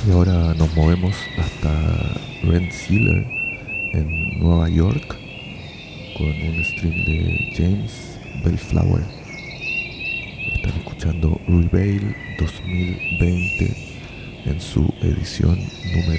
Y ahora nos movemos hasta Rensselaer, en Nueva York, con un stream de James Bellflower. Están escuchando Reveal 2020 en su edición número